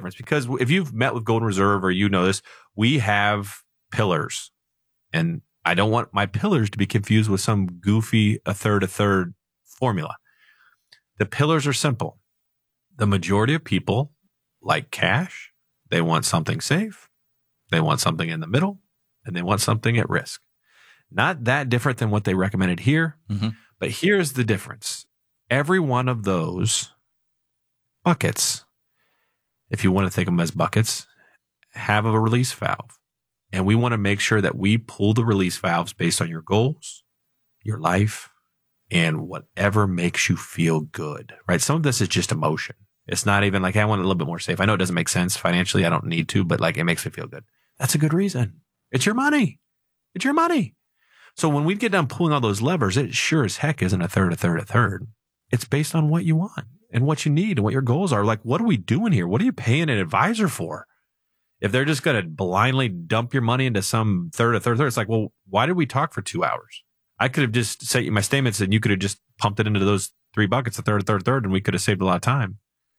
difference, because if you've met with Golden Reserve or you know this, we have pillars, and I don't want my pillars to be confused with some goofy a third formula. The pillars are simple. The majority of people like cash. They want something safe. They want something in the middle, and they want something at risk. Not that different than what they recommended here, but here's the difference. Every one of those buckets, if you want to think of them as buckets, have a release valve. And we want to make sure that we pull the release valves based on your goals, your life, and whatever makes you feel good, right? Some of this is just emotion. It's not even like, hey, I want it a little bit more safe. I know it doesn't make sense financially. I don't need to, but like, it makes me feel good. That's a good reason. It's your money. It's your money. So when we get done pulling all those levers, it sure as heck isn't a third. It's based on what you want and what you need and what your goals are. Like, what are we doing here? What are you paying an advisor for? If they're just going to blindly dump your money into some third, it's like, well, why did we talk for 2 hours? I could have just sent you my statements and you could have just pumped it into those 3 buckets, a third, and we could have saved a lot of time.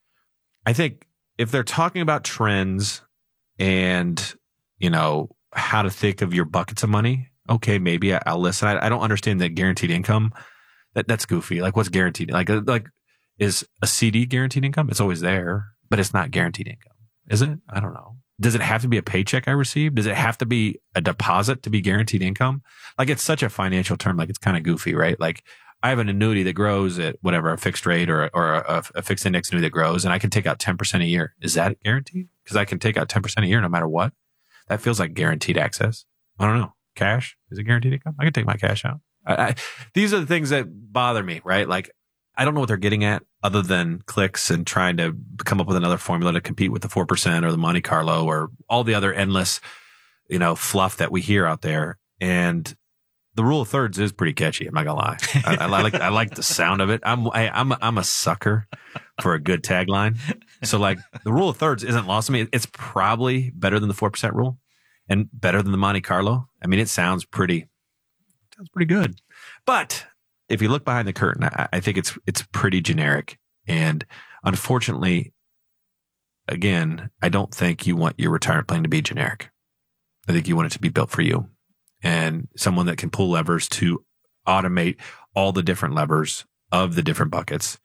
I think if they're talking about trends and, you know, how to think of your buckets of money, okay, maybe I'll listen. I don't understand that guaranteed income. That's goofy. Like, what's guaranteed? Like is a CD guaranteed income? It's always there, but it's not guaranteed income, is it? I don't know. Does it have to be a paycheck I receive? Does it have to be a deposit to be guaranteed income? Like, it's such a financial term. Like, it's kind of goofy, right? Like, I have an annuity that grows at whatever, a fixed rate or a fixed index annuity that grows, and I can take out 10% a year. Is that guaranteed? Because I can take out 10% a year no matter what. That feels like guaranteed access. I don't know. Cash, is it guaranteed income? I can take my cash out. These are the things that bother me, right? Like, I don't know what they're getting at other than clicks and trying to come up with another formula to compete with the 4% or the Monte Carlo or all the other endless, you know, fluff that we hear out there. And the rule of thirds is pretty catchy. I'm not gonna lie. I like the sound of it. I'm a sucker for a good tagline. So like, the rule of thirds isn't lost to me. It's probably better than the 4% rule and better than the Monte Carlo. I mean, it sounds pretty good. But if you look behind the curtain, I think it's pretty generic. And unfortunately, again, I don't think you want your retirement plan to be generic. I think you want it to be built for you and someone that can pull levers to automate all the different levers of the different buckets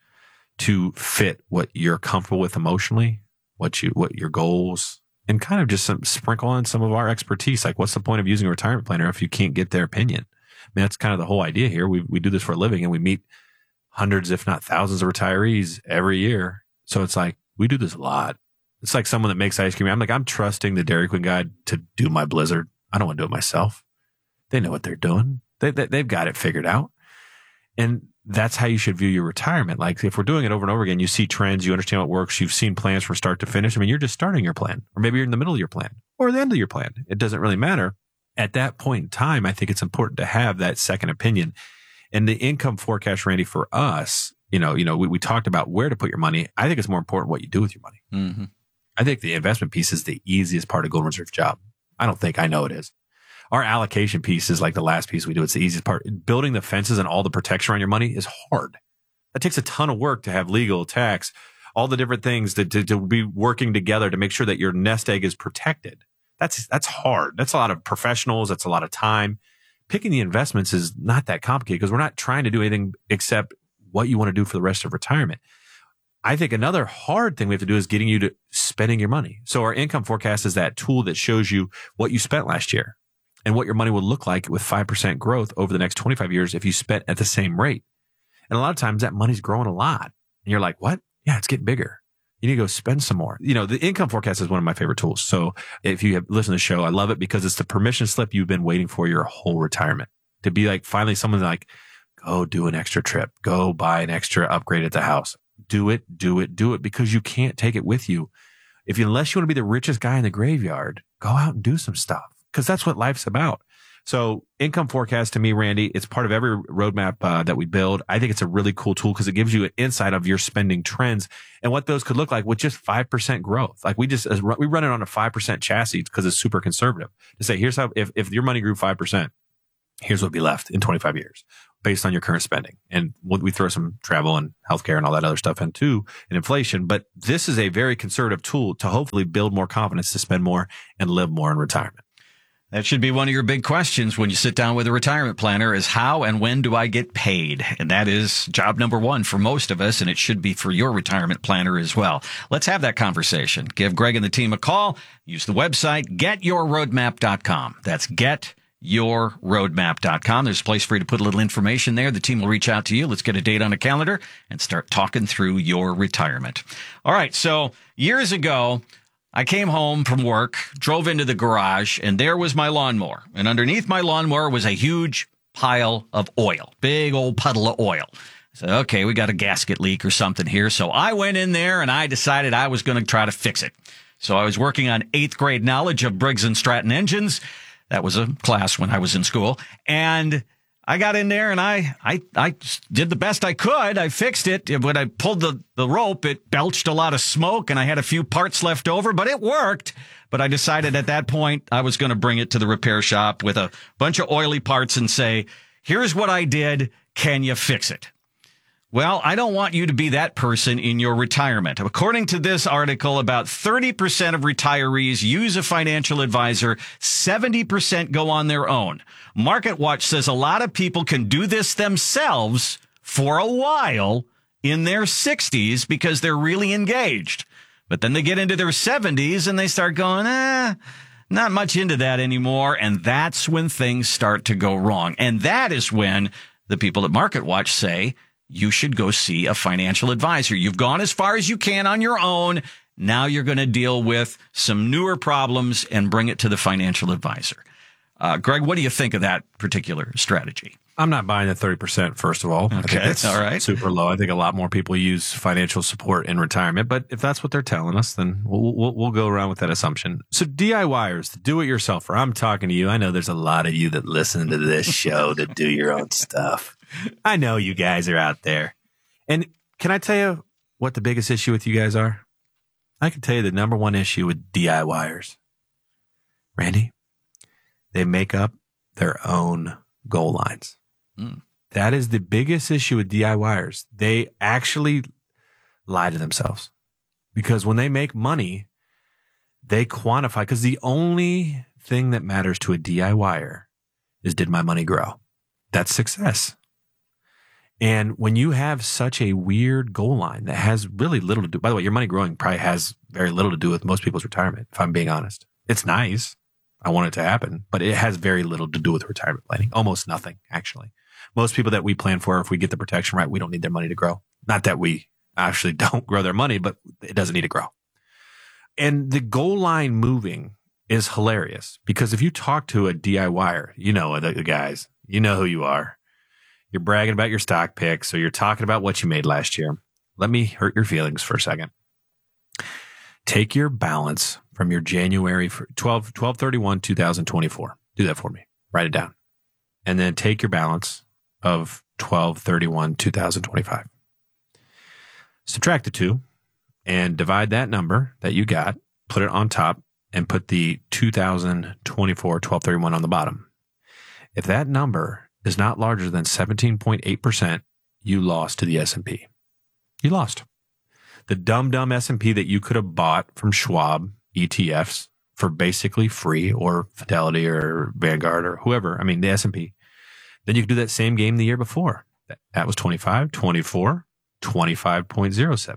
to fit what you're comfortable with emotionally, what your goals, and kind of just sprinkle on some of our expertise. Like, what's the point of using a retirement planner if you can't get their opinion? I mean, that's kind of the whole idea here. We do this for a living and we meet hundreds, if not thousands of retaillees every year. So it's like, we do this a lot. It's like someone that makes ice cream. I'm trusting the Dairy Queen guy to do my Blizzard. I don't want to do it myself. They know what they're doing. They've got it figured out. And that's how you should view your retirement. Like, if we're doing it over and over again, you see trends, you understand what works, you've seen plans from start to finish. I mean, you're just starting your plan, or maybe you're in the middle of your plan or the end of your plan. It doesn't really matter. At that point in time, I think it's important to have that second opinion. And the income forecast, Randy, for us, we talked about where to put your money. I think it's more important what you do with your money. Mm-hmm. I think the investment piece is the easiest part of Golden Reserve's job. I know it is. Our allocation piece is like the last piece we do. It's the easiest part. Building the fences and all the protection around your money is hard. That takes a ton of work to have legal, tax, all the different things to be working together to make sure that your nest egg is protected. That's hard. That's a lot of professionals. That's a lot of time. Picking the investments is not that complicated because we're not trying to do anything except what you want to do for the rest of retirement. I think another hard thing we have to do is getting you to spending your money. So our income forecast is that tool that shows you what you spent last year and what your money would look like with 5% growth over the next 25 years if you spent at the same rate. And a lot of times that money's growing a lot. And you're like, what? Yeah, it's getting bigger. You need to go spend some more. The income forecast is one of my favorite tools. So if you have listened to the show, I love it because it's the permission slip you've been waiting for your whole retirement. To be like, finally someone's like, go do an extra trip. Go buy an extra upgrade at the house. Do it because you can't take it with you. Unless you want to be the richest guy in the graveyard, go out and do some stuff because that's what life's about. So income forecast to me, Randy, it's part of every roadmap that we build. I think it's a really cool tool because it gives you an insight of your spending trends and what those could look like with just 5% growth. Like we run it on a 5% chassis because it's super conservative to say, here's how, if your money grew 5%, here's what would be left in 25 years. based on your current spending. And we throw some travel and healthcare and all that other stuff into and inflation. But this is a very conservative tool to hopefully build more confidence to spend more and live more in retirement. That should be one of your big questions when you sit down with a retirement planner is how and when do I get paid? And that is job number one for most of us, and it should be for your retirement planner as well. Let's have that conversation. Give Greg and the team a call. Use the website, getyourroadmap.com. That's getyourroadmap.com. There's a place for you to put a little information there. The team will reach out to you. Let's get a date on a calendar and start talking through your retirement. All right, so years ago, I came home from work, drove into the garage, and there was my lawnmower. And underneath my lawnmower was a huge pile of oil, big old puddle of oil. I said, okay, we got a gasket leak or something here. So I went in there and I decided I was going to try to fix it. So I was working on 8th grade knowledge of Briggs & Stratton engines. That was a class when I was in school. And I got in there and I did the best I could. I fixed it. When I pulled the rope, it belched a lot of smoke and I had a few parts left over, but it worked. But I decided at that point I was going to bring it to the repair shop with a bunch of oily parts and say, here's what I did. Can you fix it? Well, I don't want you to be that person in your retirement. According to this article, about 30% of retirees use a financial advisor. 70% go on their own. MarketWatch says a lot of people can do this themselves for a while in their 60s because they're really engaged. But then they get into their 70s and they start going, not much into that anymore. And that's when things start to go wrong. And that is when the people at MarketWatch say, you should go see a financial advisor. You've gone as far as you can on your own. Now you're going to deal with some newer problems and bring it to the financial advisor. Greg, what do you think of that particular strategy? I'm not buying the 30%, first of all. Okay, I think that's all right. Super low. I think a lot more people use financial support in retirement. But if that's what they're telling us, then we'll go around with that assumption. So DIYers, the do-it-yourselfer, I'm talking to you. I know there's a lot of you that listen to this show that do your own stuff. I know you guys are out there. And can I tell you what the biggest issue with you guys are? I can tell you the number one issue with DIYers. Randy, they make up their own goal lines. That is the biggest issue with DIYers. They actually lie to themselves because when they make money, they quantify, because the only thing that matters to a DIYer is, did my money grow? That's success. And when you have such a weird goal line that has really little to do, by the way, your money growing probably has very little to do with most people's retirement, if I'm being honest. It's nice. I want it to happen, but it has very little to do with retirement planning. Almost nothing, actually. Most people that we plan for, if we get the protection right, we don't need their money to grow. Not that we actually don't grow their money, but it doesn't need to grow. And the goal line moving is hilarious because if you talk to a DIYer, you know the guys, you know who you are. You're bragging about your stock picks, or you're talking about what you made last year. Let me hurt your feelings for a second. Take your balance from your January 12/31/2024. Do that for me. Write it down. And then take your balance of 12/31/2025. Subtract the two and divide that number that you got, put it on top, and put the 2024 12/31 on the bottom. If that number is not larger than 17.8%, you lost to the S&P. You lost. The dumb S&P that you could have bought from Schwab ETFs for basically free, or Fidelity or Vanguard or whoever. I mean, the S&P. Then you could do that same game the year before. That was 25, 24, 25.07,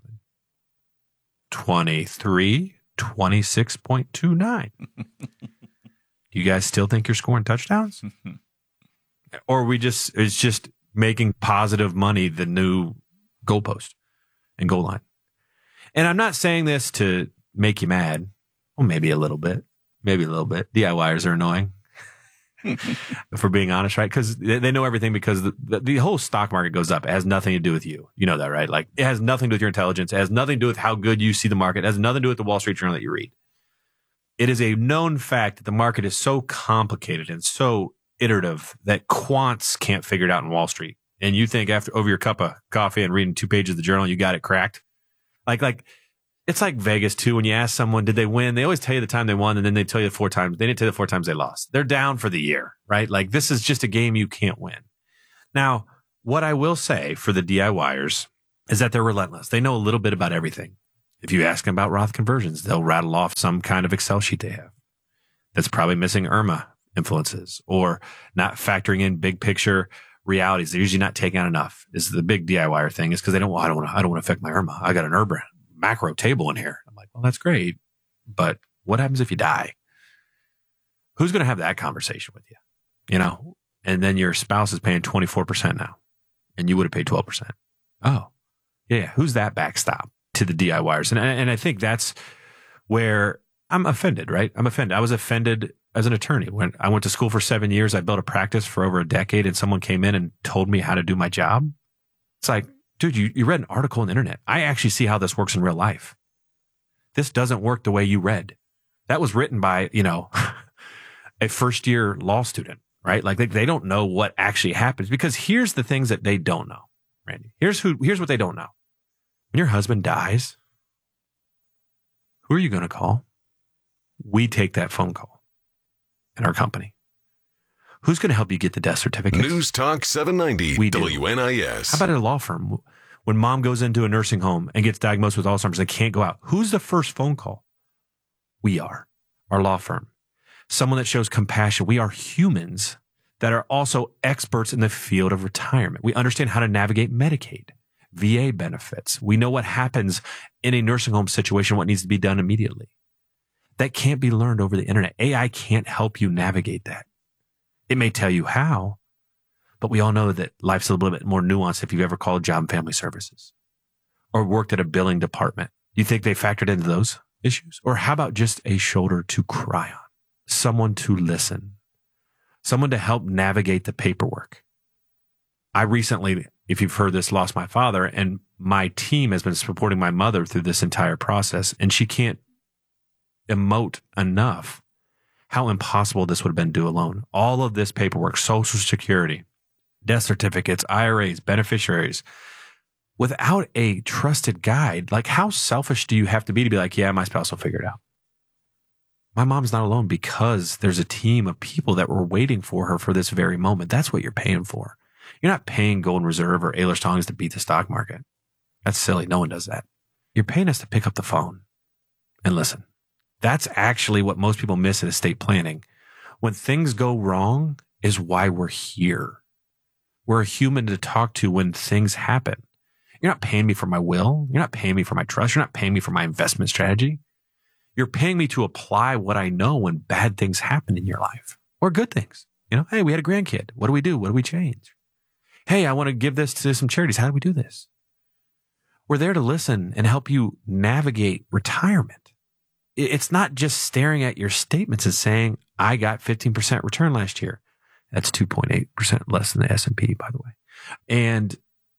23, 26.29. You guys still think you're scoring touchdowns? Or it's just making positive money the new goalpost and goal line. And I'm not saying this to make you mad. Well, maybe a little bit. DIYers are annoying. If we're being honest, right? Because they know everything, because the whole stock market goes up. It has nothing to do with you. You know that, right? Like, it has nothing to do with your intelligence. It has nothing to do with how good you see the market. It has nothing to do with the Wall Street Journal that you read. It is a known fact that the market is so complicated and so iterative that quants can't figure it out in Wall Street. And you think over your cup of coffee and reading 2 pages of the journal, you got it cracked. Like it's like Vegas too. When you ask someone, did they win? They always tell you the time they won, and then they tell you 4 times. They didn't tell you the 4 times they lost. They're down for the year, right? Like, this is just a game you can't win. Now, What I will say for the DIYers is that they're relentless. They know a little bit about everything. If you ask them about Roth conversions, they'll rattle off some kind of Excel sheet they have that's probably missing IRMA influences or not factoring in big picture realities. They're usually not taking out enough. Is the big DIYer thing is because they don't want to affect my IRMA. I got an IRMA macro table in here. I'm like, well, that's great, but what happens if you die? Who's going to have that conversation with you? You know, and then your spouse is paying 24% now, and you would have paid 12%. Oh, yeah. Who's that backstop to the DIYers? And I think that's where I'm offended, right? I'm offended. I was offended as an attorney. When I went to school for 7 years, I built a practice for over a decade, and someone came in and told me how to do my job. It's like, dude, you read an article on the internet. I actually see how this works in real life. This doesn't work the way you read. That was written by, a first year law student, right? Like they don't know what actually happens, because here's the things that they don't know, Randy. Here's what they don't know. When your husband dies, who are you going to call? We take that phone call in our company. Who's going to help you get the death certificate? News Talk 790 WNIS. How about at a law firm? When mom goes into a nursing home and gets diagnosed with Alzheimer's and can't go out, who's the first phone call? We are, our law firm. Someone that shows compassion. We are humans that are also experts in the field of retirement. We understand how to navigate Medicaid, VA benefits. We know what happens in a nursing home situation, what needs to be done immediately. That can't be learned over the internet. AI can't help you navigate that. It may tell you how, but we all know that life's a little bit more nuanced if you've ever called Job and Family Services or worked at a billing department. You think they factored into those issues? Or how about just a shoulder to cry on? Someone to listen, someone to help navigate the paperwork. I recently, if you've heard this, lost my father, and my team has been supporting my mother through this entire process, and she can't emote enough how impossible this would have been to do alone. All of this paperwork, Social Security, death certificates, IRAs, beneficiaries, without a trusted guide. Like, how selfish do you have to be like, yeah, my spouse will figure it out? My mom's not alone because there's a team of people that were waiting for her for this very moment. That's what you're paying for. You're not paying Golden Reserve or Ehlers Tongs to beat the stock market. That's silly. No one does that. You're paying us to pick up the phone and listen. That's actually what most people miss in estate planning. When things go wrong is why we're here. We're a human to talk to when things happen. You're not paying me for my will. You're not paying me for my trust. You're not paying me for my investment strategy. You're paying me to apply what I know when bad things happen in your life or good things. Hey, we had a grandkid. What do we do? What do we change? Hey, I want to give this to some charities. How do we do this? We're there to listen and help you navigate retirement. It's not just staring at your statements and saying, I got 15% return last year. That's 2.8% less than the S&P, by the way. And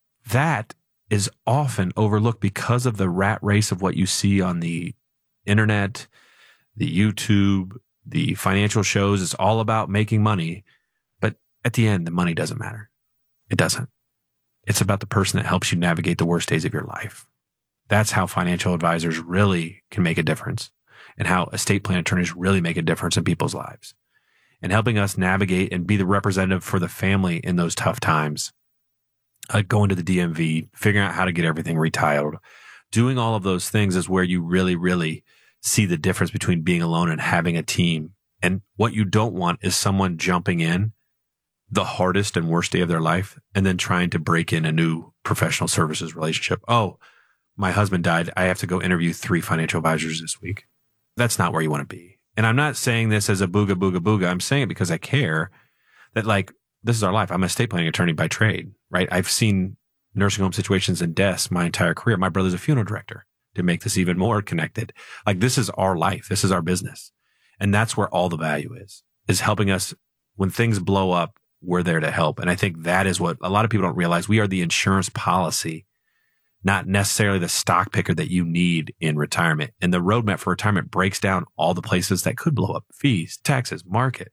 that is often overlooked because of the rat race of what you see on the internet, the YouTube, the financial shows. It's all about making money. But at the end, the money doesn't matter. It doesn't. It's about the person that helps you navigate the worst days of your life. That's how financial advisors really can make a difference, and how estate plan attorneys really make a difference in people's lives, and helping us navigate and be the representative for the family in those tough times. Going to the DMV, figuring out how to get everything retitled, doing all of those things is where you really, really see the difference between being alone and having a team. And what you don't want is someone jumping in the hardest and worst day of their life and then trying to break in a new professional services relationship. Oh, my husband died. I have to go interview 3 financial advisors this week. That's not where you want to be. And I'm not saying this as a booga, booga, booga. I'm saying it because I care that, like, this is our life. I'm an estate planning attorney by trade, right? I've seen nursing home situations and deaths my entire career. My brother's a funeral director, to make this even more connected. Like, this is our life. This is our business. And that's where all the value is helping us when things blow up. We're there to help. And I think that is what a lot of people don't realize. We are the insurance policy, not necessarily the stock picker that you need in retirement. And the roadmap for retirement breaks down all the places that could blow up: fees, taxes, market,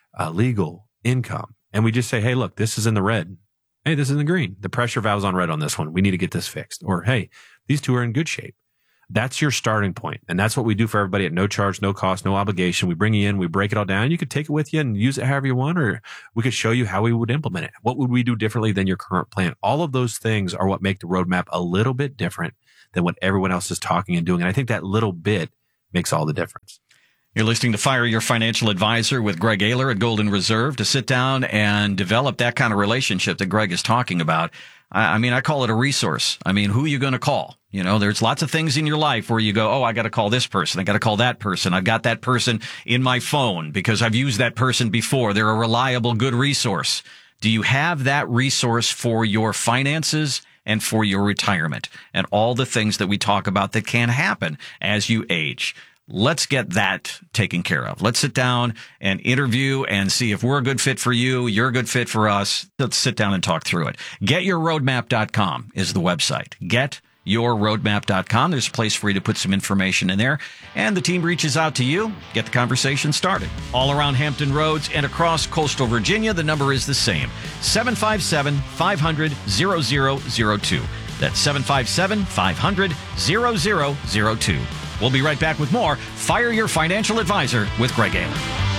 legal, income. And we just say, hey, look, this is in the red. Hey, this is in the green. The pressure valve's on red on this one. We need to get this fixed. Or, hey, these two are in good shape. That's your starting point. And that's what we do for everybody at no charge, no cost, no obligation. We bring you in, we break it all down. You could take it with you and use it however you want, or we could show you how we would implement it. What would we do differently than your current plan? All of those things are what make the roadmap a little bit different than what everyone else is talking and doing. And I think that little bit makes all the difference. You're listening to Fire Your Financial Advisor with Greg Ayler at Golden Reserve. To sit down and develop that kind of relationship that Greg is talking about, I mean, I call it a resource. I mean, who are you going to call? You know, there's lots of things in your life where you go, oh, I got to call this person. I got to call that person. I've got that person in my phone because I've used that person before. They're a reliable, good resource. Do you have that resource for your finances and for your retirement and all the things that we talk about that can happen as you age? Let's get that taken care of. Let's sit down and interview and see if we're a good fit for you, you're a good fit for us. Let's sit down and talk through it. GetYourRoadmap.com is the website. GetYourRoadmap.com. There's a place for you to put some information in there. And the team reaches out to you, get the conversation started. All around Hampton Roads and across coastal Virginia, the number is the same. 757-500-0002. That's 757-500-0002. We'll be right back with more Fire Your Financial Advisor with Greg Ayler.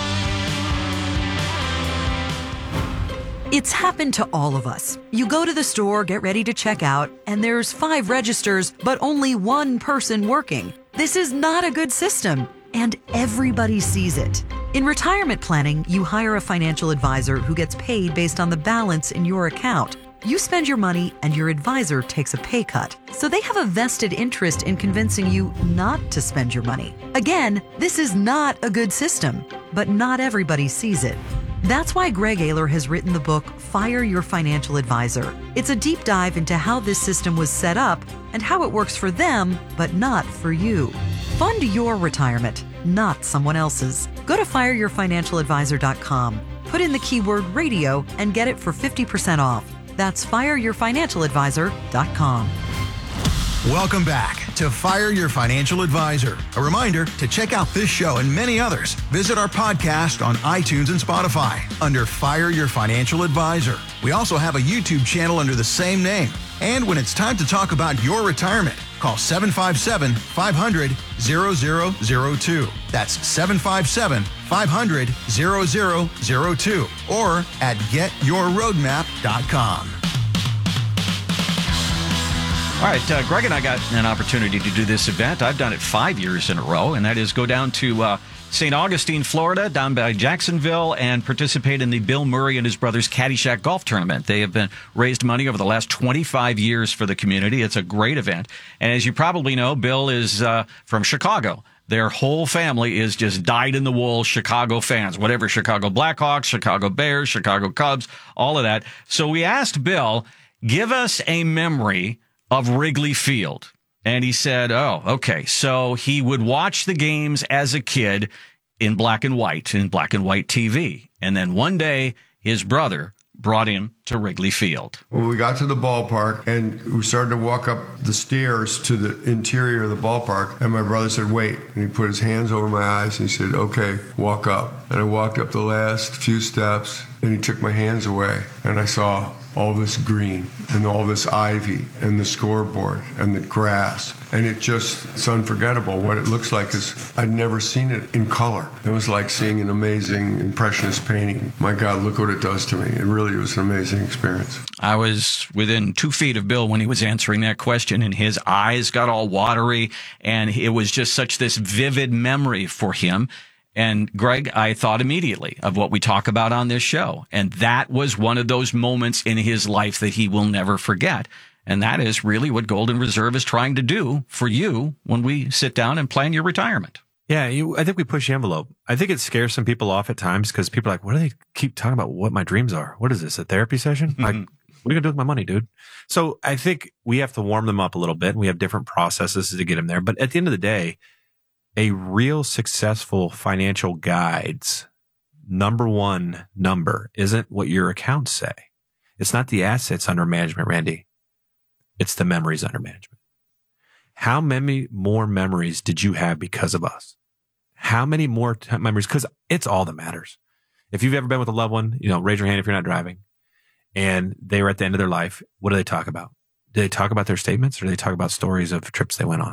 It's happened to all of us. You go to the store, get ready to check out, and there's 5 registers, but only 1 person working. This is not a good system, and everybody sees it. In retirement planning, you hire a financial advisor who gets paid based on the balance in your account. You spend your money and your advisor takes a pay cut. So they have a vested interest in convincing you not to spend your money. Again, this is not a good system, but not everybody sees it. That's why Greg Ayler has written the book, Fire Your Financial Advisor. It's a deep dive into how this system was set up and how it works for them, but not for you. Fund your retirement, not someone else's. Go to fireyourfinancialadvisor.com. Put in the keyword radio and get it for 50% off. That's fireyourfinancialadvisor.com. Welcome back to Fire Your Financial Advisor. A reminder to check out this show and many others. Visit our podcast on iTunes and Spotify under Fire Your Financial Advisor. We also have a YouTube channel under the same name. And when it's time to talk about your retirement, call 757-500-0002. That's 757-500-0002 or at getyourroadmap.com. All right, Greg and I got an opportunity to do this event. I've done it 5 years in a row, and that is go down to St. Augustine, Florida, down by Jacksonville, and participate in the Bill Murray and his brothers Caddyshack Golf Tournament. They have raised money over the last 25 years for the community. It's a great event. And as you probably know, Bill is from Chicago. Their whole family is just dyed-in-the-wool Chicago fans, whatever, Chicago Blackhawks, Chicago Bears, Chicago Cubs, all of that. So we asked Bill, give us a memory of Wrigley Field. And he said, oh, okay. So he would watch the games as a kid in black and white TV. And then one day, his brother brought him to Wrigley Field. When we got to the ballpark and we started to walk up the stairs to the interior of the ballpark, and my brother said, wait. And he put his hands over my eyes and he said, okay, walk up. And I walked up the last few steps and he took my hands away and I saw all this green and all this ivy and the scoreboard and the grass. And it's unforgettable. What it looks like is I'd never seen it in color. It was like seeing an amazing impressionist painting. My God, look what it does to me. It really was an amazing experience. I was within 2 feet of Bill when he was answering that question, and his eyes got all watery, and it was just such this vivid memory for him. And Greg, I thought immediately of what we talk about on this show. And that was one of those moments in his life that he will never forget. And that is really what Golden Reserve is trying to do for you when we sit down and plan your retirement. Yeah, I think we push the envelope. I think it scares some people off at times because people are like, what do they keep talking about what my dreams are? What is this, a therapy session? Like, what are you going to do with my money, dude? So I think we have to warm them up a little bit. We have different processes to get them there. But at the end of the day, a real successful financial guide's number one number isn't what your accounts say. It's not the assets under management, Randy. It's the memories under management. How many more memories did you have because of us? How many more memories? Because it's all that matters. If you've ever been with a loved one, raise your hand if you're not driving, and they were at the end of their life, what do they talk about? Do they talk about their statements or do they talk about stories of trips they went on?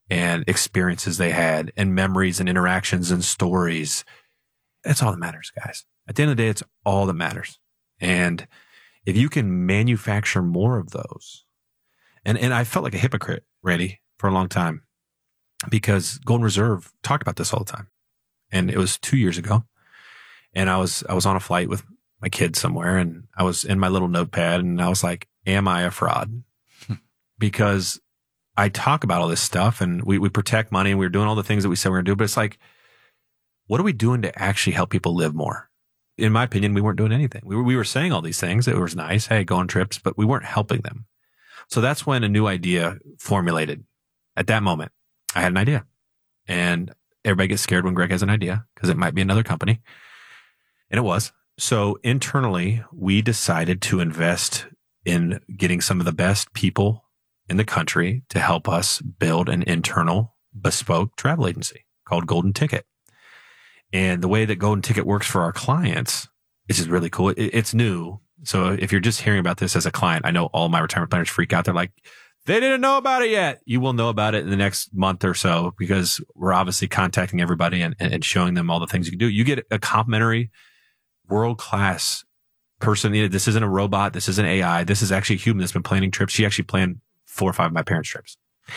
and experiences they had and memories and interactions and stories. That's all that matters, guys. At the end of the day, it's all that matters. And if you can manufacture more of those, and I felt like a hypocrite, Randy, for a long time, because Golden Reserve talked about this all the time. And it was 2 years ago. And I was on a flight with my kids somewhere, and I was in my little notepad, and I was like, am I a fraud? Because I talk about all this stuff, and we protect money, and we were doing all the things that we said we were going to do. But it's like, what are we doing to actually help people live more? In my opinion, we weren't doing anything. We were saying all these things. It was nice. Hey, go on trips, but we weren't helping them. So that's when a new idea formulated. At that moment, I had an idea, and everybody gets scared when Greg has an idea because it might be another company. And it was. So internally, we decided to invest in getting some of the best people in the country to help us build an internal bespoke travel agency called Golden Ticket. And the way that Golden Ticket works for our clients is just really cool. It's new. So if you're just hearing about this as a client, I know all my retirement planners freak out. They're like, they didn't know about it yet. You will know about it in the next month or so, because we're obviously contacting everybody and showing them all the things you can do. You get a complimentary world-class person. This isn't a robot. This isn't AI. This is actually a human that's been planning trips. She actually planned 4 or 5 of my parents' trips.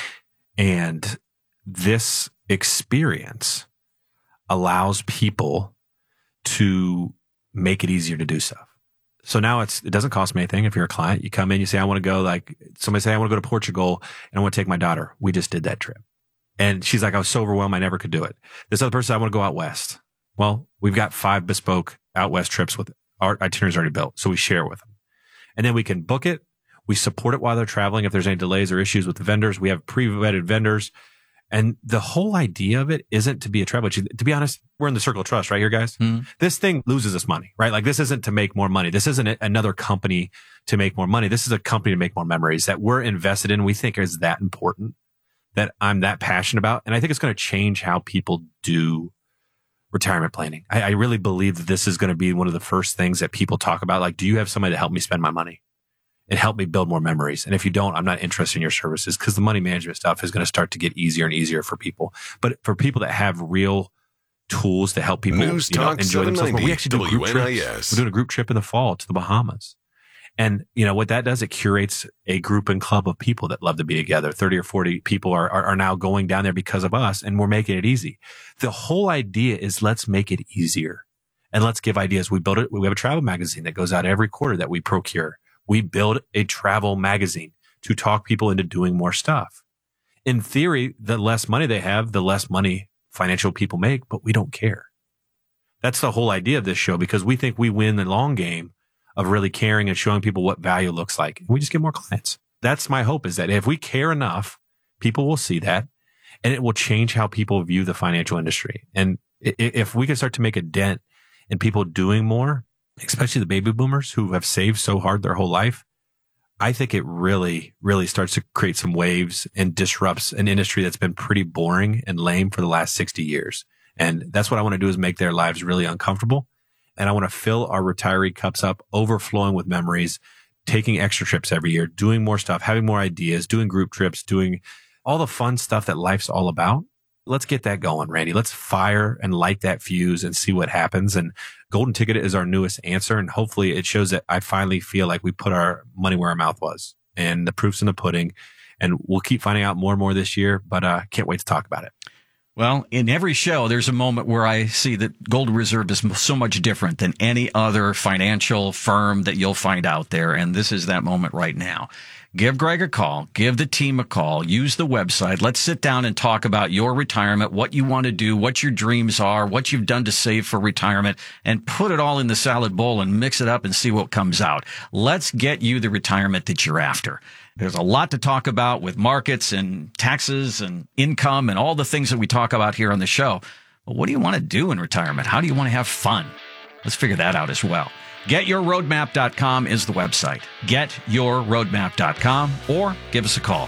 And this experience allows people to make it easier to do stuff. So now it doesn't cost me anything. If you're a client, you come in, you say, I want to go, like somebody say, I want to go to Portugal and I want to take my daughter. We just did that trip. And she's like, I was so overwhelmed, I never could do it. This other person, I want to go out west. Well, we've got 5 bespoke out west trips with our itineraries already built. So we share with them. And then we can book it. We support it while they're traveling. If there's any delays or issues with the vendors, we have pre-vetted vendors. And the whole idea of it isn't to be a travel agency. To be honest, we're in the circle of trust right here, guys. This thing loses us money, right? Like this isn't to make more money. This isn't another company to make more money. This is a company to make more memories that we're invested in. We think is that important, that I'm that passionate about. And I think it's going to change how people do retirement planning. I really believe that this is going to be one of the first things that people talk about. Like, do you have somebody to help me spend my money and help me build more memories? And if you don't, I'm not interested in your services, because the money management stuff is going to start to get easier and easier for people. But for people that have real tools to help people enjoy themselves, we actually do group trips. We're doing a group trip in the fall to the Bahamas. And what that does, it curates a group and club of people that love to be together. 30 or 40 people are now going down there because of us, and we're making it easy. The whole idea is let's make it easier and let's give ideas. We build it. We have a travel magazine that goes out every quarter that we procure. We build a travel magazine to talk people into doing more stuff. In theory, the less money they have, the less money financial people make, but we don't care. That's the whole idea of this show, because we think we win the long game of really caring and showing people what value looks like. And we just get more clients. That's my hope, is that if we care enough, people will see that, and it will change how people view the financial industry. And if we can start to make a dent in people doing more, especially the baby boomers who have saved so hard their whole life, I think it really, really starts to create some waves and disrupts an industry that's been pretty boring and lame for the last 60 years. And that's what I want to do, is make their lives really uncomfortable. And I want to fill our retiree cups up, overflowing with memories, taking extra trips every year, doing more stuff, having more ideas, doing group trips, doing all the fun stuff that life's all about. Let's get that going, Randy. Let's fire and light that fuse and see what happens. And Golden Ticket is our newest answer. And hopefully it shows that I finally feel like we put our money where our mouth was, and the proof's in the pudding. And we'll keep finding out more and more this year, but can't wait to talk about it. Well, in every show, there's a moment where I see that Golden Reserve is so much different than any other financial firm that you'll find out there. And this is that moment right now. Give Greg a call. Give the team a call. Use the website. Let's sit down and talk about your retirement, what you want to do, what your dreams are, what you've done to save for retirement, and put it all in the salad bowl and mix it up and see what comes out. Let's get you the retirement that you're after. There's a lot to talk about with markets and taxes and income and all the things that we talk about here on the show. But what do you want to do in retirement? How do you want to have fun? Let's figure that out as well. GetYourRoadmap.com is the website. GetYourRoadmap.com, or give us a call.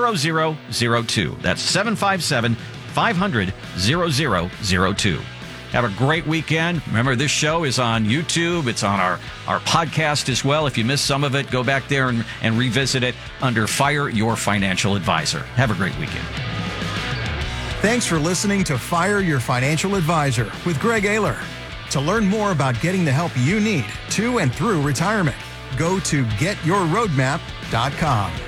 757-500-0002. That's 757-500-0002. Have a great weekend. Remember, this show is on YouTube. It's on our podcast as well. If you missed some of it, go back there and revisit it under Fire Your Financial Advisor. Have a great weekend. Thanks for listening to Fire Your Financial Advisor with Greg Ayler. To learn more about getting the help you need to and through retirement, go to getyourroadmap.com.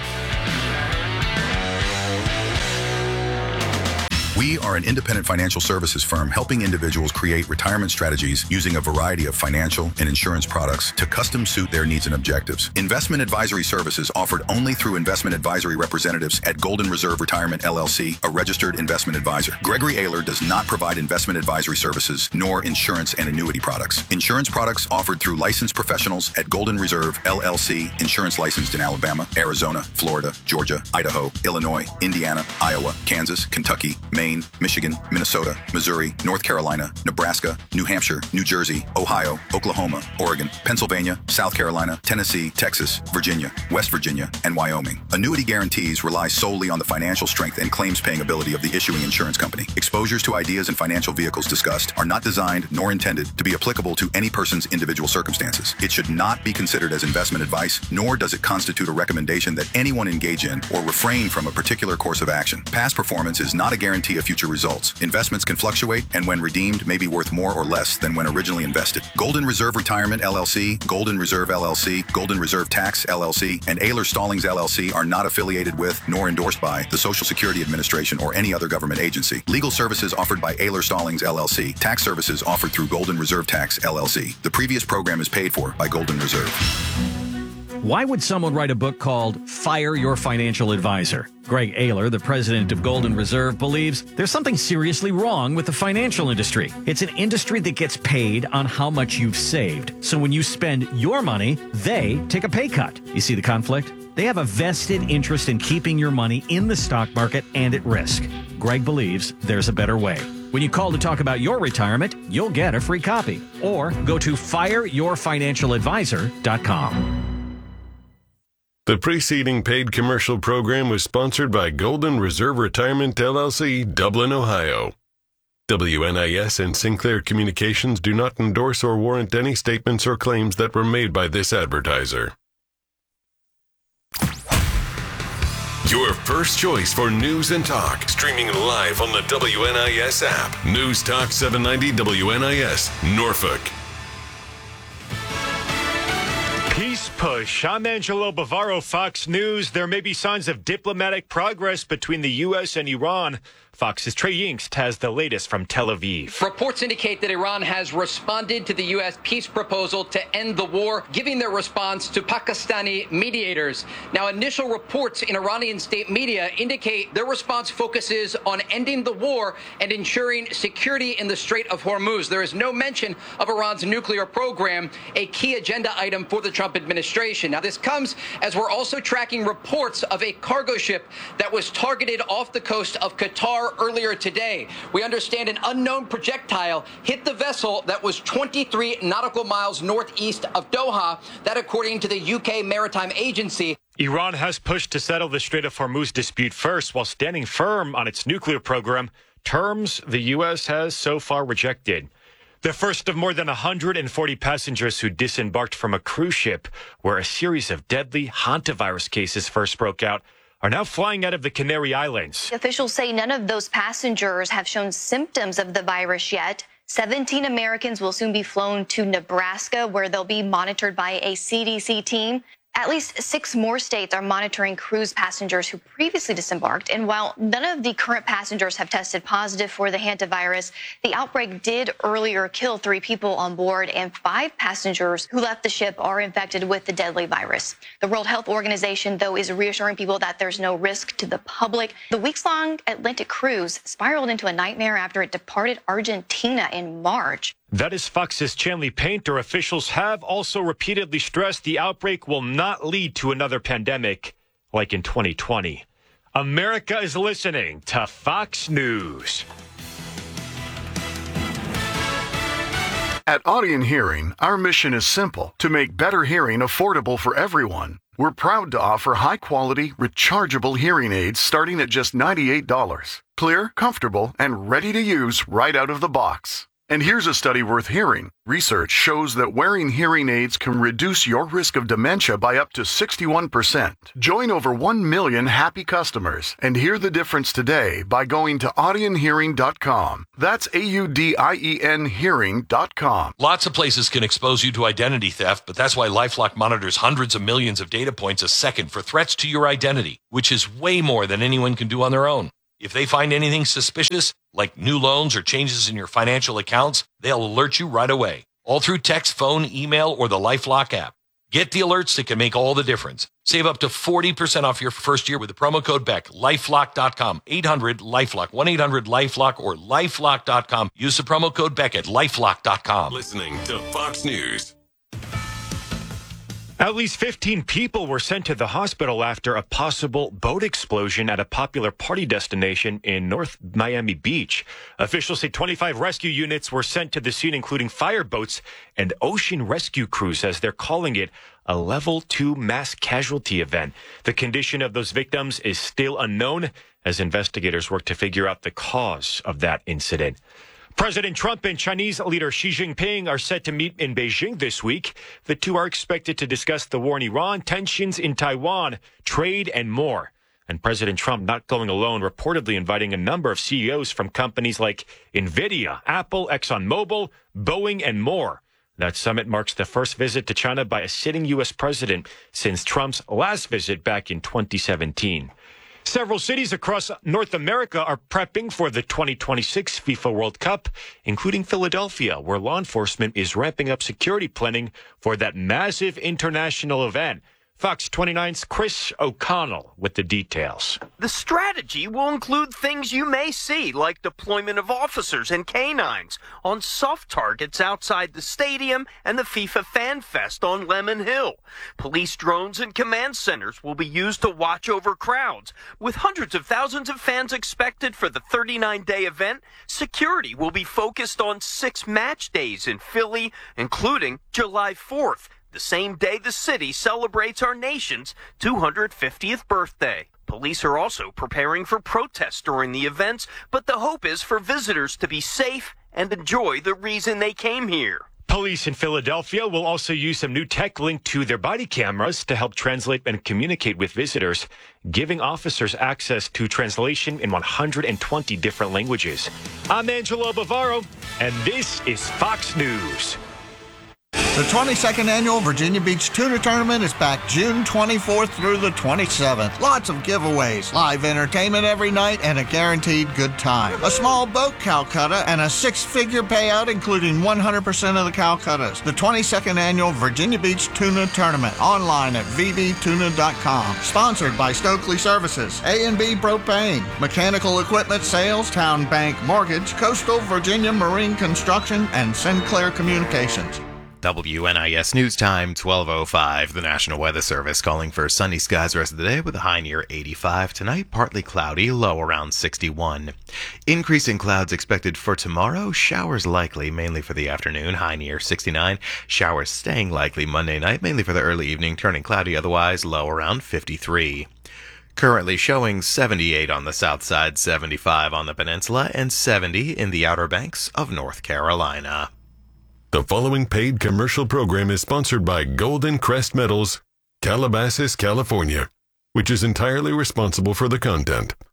We are an independent financial services firm helping individuals create retirement strategies using a variety of financial and insurance products to custom suit their needs and objectives. Investment advisory services offered only through investment advisory representatives at Golden Reserve Retirement LLC, a registered investment advisor. Gregory Ayler does not provide investment advisory services nor insurance and annuity products. Insurance products offered through licensed professionals at Golden Reserve LLC, insurance licensed in Alabama, Arizona, Florida, Georgia, Idaho, Illinois, Indiana, Iowa, Kansas, Kentucky, Maine, Michigan, Minnesota, Missouri, North Carolina, Nebraska, New Hampshire, New Jersey, Ohio, Oklahoma, Oregon, Pennsylvania, South Carolina, Tennessee, Texas, Virginia, West Virginia, and Wyoming. Annuity guarantees rely solely on the financial strength and claims-paying ability of the issuing insurance company. Exposures to ideas and financial vehicles discussed are not designed nor intended to be applicable to any person's individual circumstances. It should not be considered as investment advice, nor does it constitute a recommendation that anyone engage in or refrain from a particular course of action. Past performance is not a guarantee of future results. Investments can fluctuate and when redeemed may be worth more or less than when originally invested. Golden Reserve Retirement LLC, Golden Reserve LLC, Golden Reserve Tax LLC, and Ayler Stallings LLC are not affiliated with nor endorsed by the Social Security Administration or any other government agency. Legal services offered by Ayler Stallings LLC. Tax services offered through Golden Reserve Tax LLC. The previous program is paid for by Golden Reserve. Why would someone write a book called Fire Your Financial Advisor? Greg Ayler, the president of Golden Reserve, believes there's something seriously wrong with the financial industry. It's an industry that gets paid on how much you've saved. So when you spend your money, they take a pay cut. You see the conflict? They have a vested interest in keeping your money in the stock market and at risk. Greg believes there's a better way. When you call to talk about your retirement, you'll get a free copy. Or go to fireyourfinancialadvisor.com. The preceding paid commercial program was sponsored by Golden Reserve Retirement LLC, Dublin, Ohio. WNIS and Sinclair Communications do not endorse or warrant any statements or claims that were made by this advertiser. Your first choice for news and talk, streaming live on the WNIS app. News Talk 790 WNIS, Norfolk. Peace push. I'm Angelo Bavaro, Fox News. There may be signs of diplomatic progress between the U.S. and Iran. Fox's Trey Yingst has the latest from Tel Aviv. Reports indicate that Iran has responded to the U.S. peace proposal to end the war, giving their response to Pakistani mediators. Now, initial reports in Iranian state media indicate their response focuses on ending the war and ensuring security in the Strait of Hormuz. There is no mention of Iran's nuclear program, a key agenda item for the Trump administration. Now, this comes as we're also tracking reports of a cargo ship that was targeted off the coast of Qatar earlier today. We understand an unknown projectile hit the vessel that was 23 nautical miles northeast of Doha, that according to the UK Maritime Agency. Iran has pushed to settle the Strait of Hormuz dispute first while standing firm on its nuclear program, terms the U.S. has so far rejected. The first of more than 140 passengers who disembarked from a cruise ship where a series of deadly hantavirus cases first broke out are now flying out of the Canary Islands. Officials say none of those passengers have shown symptoms of the virus yet. 17 Americans will soon be flown to Nebraska, where they'll be monitored by a CDC team. At least 6 more states are monitoring cruise passengers who previously disembarked. And while none of the current passengers have tested positive for the hantavirus, the outbreak did earlier kill 3 people on board, and 5 passengers who left the ship are infected with the deadly virus. The World Health Organization, though, is reassuring people that there's no risk to the public. The weeks-long Atlantic cruise spiraled into a nightmare after it departed Argentina in March. That is Fox's Chanley Painter. Officials have also repeatedly stressed the outbreak will not lead to another pandemic like in 2020. America is listening to Fox News. At Audion Hearing, our mission is simple: to make better hearing affordable for everyone. We're proud to offer high-quality, rechargeable hearing aids starting at just $98. Clear, comfortable, and ready to use right out of the box. And here's a study worth hearing. Research shows that wearing hearing aids can reduce your risk of dementia by up to 61%. Join over 1 million happy customers and hear the difference today by going to audionhearing.com. That's AUDIEN hearing.com. Lots of places can expose you to identity theft, but that's why LifeLock monitors hundreds of millions of data points a second for threats to your identity, which is way more than anyone can do on their own. If they find anything suspicious, like new loans or changes in your financial accounts, they'll alert you right away, all through text, phone, email, or the LifeLock app. Get the alerts that can make all the difference. Save up to 40% off your first year with the promo code BECK. LifeLock.com, 800-LifeLock, 1-800-LifeLock, or LifeLock.com. Use the promo code BECK at LifeLock.com. Listening to Fox News. At least 15 people were sent to the hospital after a possible boat explosion at a popular party destination in North Miami Beach. Officials say 25 rescue units were sent to the scene, including fireboats and ocean rescue crews, as they're calling it a level 2 mass casualty event. The condition of those victims is still unknown as investigators work to figure out the cause of that incident. President Trump and Chinese leader Xi Jinping are set to meet in Beijing this week. The two are expected to discuss the war in Iran, tensions in Taiwan, trade, and more. And President Trump not going alone, reportedly inviting a number of CEOs from companies like NVIDIA, Apple, ExxonMobil, Boeing, and more. That summit marks the first visit to China by a sitting U.S. president since Trump's last visit back in 2017. Several cities across North America are prepping for the 2026 FIFA World Cup, including Philadelphia, where law enforcement is ramping up security planning for that massive international event. Fox 29's Chris O'Connell with the details. The strategy will include things you may see, like deployment of officers and canines on soft targets outside the stadium and the FIFA Fan Fest on Lemon Hill. Police drones and command centers will be used to watch over crowds. With hundreds of thousands of fans expected for the 39-day event, security will be focused on 6 match days in Philly, including July 4th. The same day the city celebrates our nation's 250th birthday. Police are also preparing for protests during the events, but the hope is for visitors to be safe and enjoy the reason they came here. Police in Philadelphia will also use some new tech linked to their body cameras to help translate and communicate with visitors, giving officers access to translation in 120 different languages. I'm Angelo Bavaro, and this is Fox News. The 22nd Annual Virginia Beach Tuna Tournament is back June 24th through the 27th. Lots of giveaways, live entertainment every night, and a guaranteed good time. A small boat Calcutta and a 6-figure payout, including 100% of the Calcuttas. The 22nd Annual Virginia Beach Tuna Tournament, online at vbtuna.com. Sponsored by Stokely Services, A&B Propane, Mechanical Equipment Sales, Town Bank Mortgage, Coastal Virginia Marine Construction, and Sinclair Communications. WNIS News Time, 12:05. The National Weather Service calling for sunny skies the rest of the day with a high near 85. Tonight, partly cloudy, low around 61. Increasing clouds expected for tomorrow. Showers likely, mainly for the afternoon, high near 69. Showers staying likely Monday night, mainly for the early evening, turning cloudy otherwise, low around 53. Currently showing 78 on the south side, 75 on the peninsula, and 70 in the Outer Banks of North Carolina. The following paid commercial program is sponsored by Golden Crest Metals, Calabasas, California, which is entirely responsible for the content.